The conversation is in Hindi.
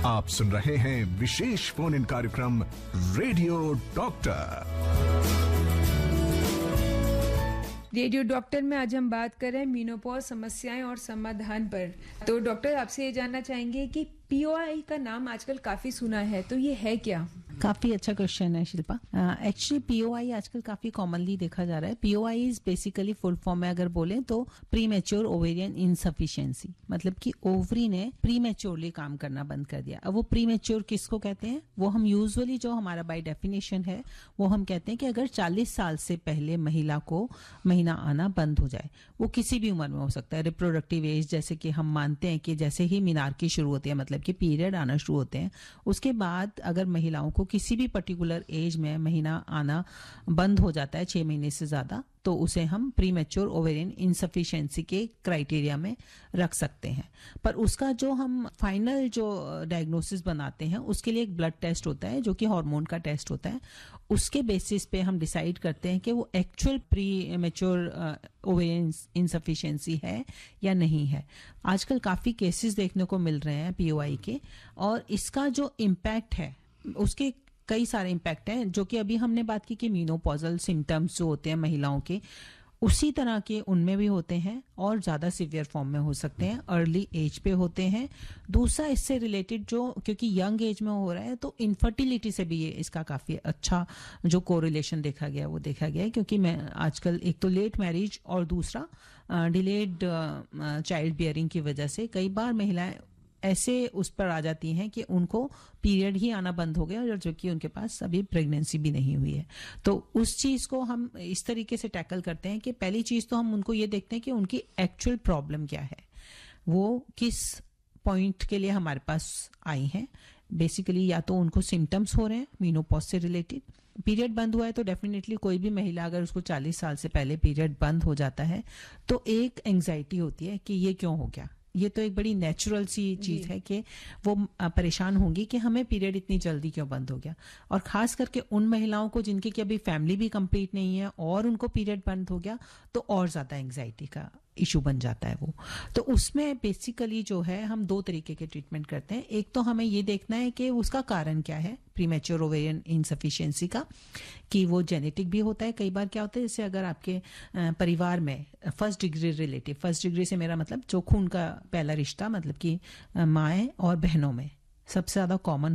आप सुन रहे हैं विशेष फोन इन कार्यक्रम रेडियो डॉक्टर। रेडियो डॉक्टर में आज हम बात कर रहे हैं मीनोपॉज समस्याएं और समाधान पर। तो डॉक्टर आपसे ये जानना चाहेंगे कि पीओआई का नाम आजकल काफी सुना है, तो ये है क्या? काफी अच्छा क्वेश्चन है शिल्पा। एक्चुअली पीओआई आजकल काफी कॉमनली देखा जा रहा है। POI is basically full form में अगर बोलें तो प्रीमेच्योर ओवेरियन इनसफिशिएंसी, मतलब कि ओवरी ने प्रीमेच्योरली काम करना बंद कर दिया। अब वो प्रीमेच्योर किसको कहते हैं? वो हम यूजुअली जो हमारा बाय डेफिनेशन है वो हम कहते हैं कि अगर 40 साल से पहले महिला को महीना आना बंद हो जाए, वो किसी भी उम्र में हो सकता है। रिप्रोडक्टिव एज, जैसे कि हम मानते हैं कि जैसे ही मीनार्की शुरू होती है, मतलब कि पीरियड आना शुरू होते हैं, उसके बाद अगर महिलाओं को किसी भी पर्टिकुलर एज में महीना आना बंद हो जाता है 6 महीने से ज्यादा, तो उसे हम प्रीमेच्योर ओवेरियन इनसफिशिएंसी के क्राइटेरिया में रख सकते हैं। पर उसका जो हम फाइनल जो डायग्नोसिस बनाते हैं उसके लिए एक ब्लड टेस्ट होता है जो कि हार्मोन का टेस्ट होता है। उसके बेसिस पे हम डिसाइड करते हैं कि वो एक्चुअल प्रीमेच्योर ओवेरियन इनसफिशिएंसी है या नहीं है। आजकल काफी केसेस देखने को मिल रहे हैं पीओआई के, और इसका जो इम्पैक्ट है उसके कई सारे इम्पैक्ट हैं, जो कि अभी हमने बात की कि मीनोपॉजल सिम्टम्स जो होते हैं महिलाओं के, उसी तरह के उनमें भी होते हैं और ज्यादा सीवियर फॉर्म में हो सकते हैं, अर्ली एज पे होते हैं। दूसरा इससे रिलेटेड जो, क्योंकि यंग एज में हो रहा है, तो इनफर्टिलिटी से भी ये इसका काफी अच्छा जो कोरिलेशन देखा गया वो देखा गया है। क्योंकि मैं आजकल एक तो लेट मैरिज और दूसरा डिलेड चाइल्ड बियरिंग की वजह से कई बार महिलाएं ऐसे उस पर आ जाती हैं कि उनको पीरियड ही आना बंद हो गया, और जो कि उनके पास अभी प्रेगनेंसी भी नहीं हुई है। तो उस चीज को हम इस तरीके से टैकल करते हैं कि पहली चीज तो हम उनको ये देखते हैं कि उनकी एक्चुअल प्रॉब्लम क्या है, वो किस पॉइंट के लिए हमारे पास आई हैं। बेसिकली या तो उनको सिम्टम्स हो रहे हैं मीनोपॉज से रिलेटेड, पीरियड बंद हुआ है, तो डेफिनेटली कोई भी महिला अगर उसको 40 साल से पहले पीरियड बंद हो जाता है तो एक एंग्जाइटी होती है कि ये क्यों हो गया। ये तो एक बड़ी नेचुरल सी चीज है कि वो परेशान होंगी कि हमें पीरियड इतनी जल्दी क्यों बंद हो गया। और खास करके उन महिलाओं को जिनकी कि अभी फैमिली भी कंप्लीट नहीं है और उनको पीरियड बंद हो गया, तो और ज्यादा एंग्जाइटी का इशू बन जाता है वो। तो उसमें बेसिकली जो है हम 2 तरीके के ट्रीटमेंट करते हैं। एक तो हमें ये देखना है कि उसका कारण क्या है प्रीमेच्योर ओवेरियन इनसफिशिएंसी का, कि वो जेनेटिक भी होता है। कई बार क्या होता है, जैसे अगर आपके परिवार में first degree relative, first degree से मेरा मतलब जो खून का पहला रिश्ता, मतलब कि माएँ और बहनों में सबसे ज्यादा कॉमन